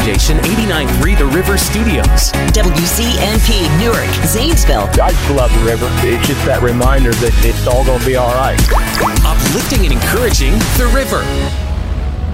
station, 89.3 The River Studios. WCNP, Newark, Zanesville. I just love the river. It's just that reminder that it's all going to be all right. Uplifting and encouraging The River.